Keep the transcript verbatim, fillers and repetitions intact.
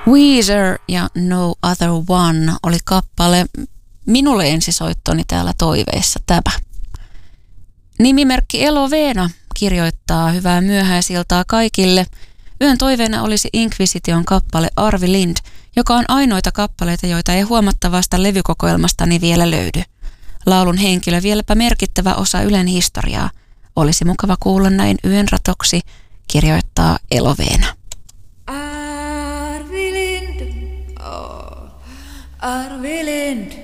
Weezer ja No Other One oli kappale. Minulle ensisoittoni täällä toiveissa tämä. Nimimerkki Eloveena kirjoittaa hyvää myöhäisiltaa kaikille. Yön toiveena olisi Inquisition kappale Arvi Lind, joka on ainoita kappaleita, joita ei huomattavasta levykokoelmastani vielä löydy. Laulun henkilö vieläpä merkittävä osa Ylen historiaa. Olisi mukava kuulla näin yön ratoksi, kirjoittaa Eloveena. Arvi Lind, oh, Arvi Lind.